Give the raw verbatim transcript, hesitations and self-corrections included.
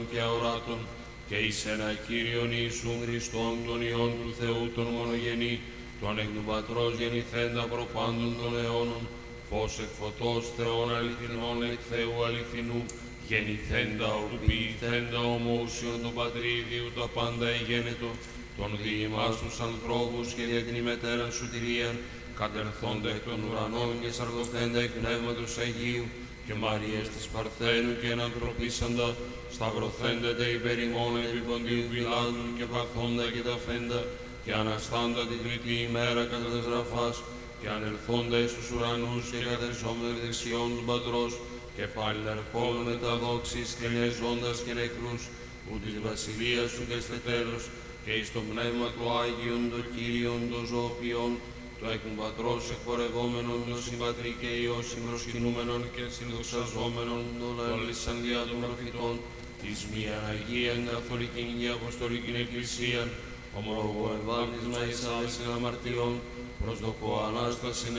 και αοράτων, και εις ένα Κύριον Ιησούν Χριστόν, τον Υιόν του Θεού, τον μονογενή, τον εκ του Πατρός γεννηθέντα προπάντων των αιώνων, φως εκ φωτός Θεών αληθινών, εκ Θεού αληθινού, γεννηθέντα ου ποιηθέντα ομοούσιον τον Πατρί Ιδιού τα πάντα εγένετο, τον διημάς τους ανθρώπους και δια την ημετέραν σωτηρίαν, κατερθόντα εκ των ουρανών και σαρκωθέντα εκ Πνεύματος Αγίου, και Μαρίας της Παρθένου και ενανθρωπίσαντα, σταυρωθέντα υπέρ ημών επί Ποντίου Πιλάτου και παθόντα και ταφέντα, και αναστάντα την τρίτη ημέρα κατά τας γραφάς, και ανελθόντα εις τους ουρανούς και καθερσόμεντα δεξιών του Πατρός, και πάλι ερχόμενο με τα δόξης και νεζώντας και νεκρούς, ου της βασιλείας σου και στε τέλος, και εις το Πνεύμα του Άγιον, το Κύριον, το ζωοποιόν, το εκ του Πατρός εκπορευόμενον, το συμπατρί και Υιό συμπροσκυνούμενον και συνδοξαζόμενον, το λαλήσαν διά των προφητών, εις μίαν Αγίαν Καθολικήν και Αποστολικήν Εκκλησίαν, ομολογώ ευάλισμα εις άμεσιν αμαρτιών, προσδοκώ Ανάστασιν